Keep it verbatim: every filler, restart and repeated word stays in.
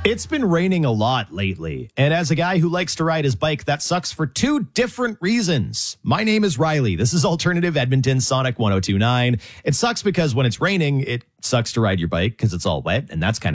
It's been raining a lot lately, and as a guy who likes to ride his bike, that sucks for two different reasons. My name is Riley. This is Alternative Edmonton Sonic one oh two point nine. It sucks because when it's raining, it sucks to ride your bike because it's all wet, and that's kind of